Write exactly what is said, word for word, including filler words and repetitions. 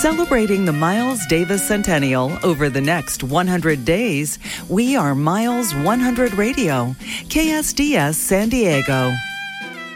Celebrating the Miles Davis Centennial over the next one hundred days, we are Miles one hundred Radio, K S D S San Diego.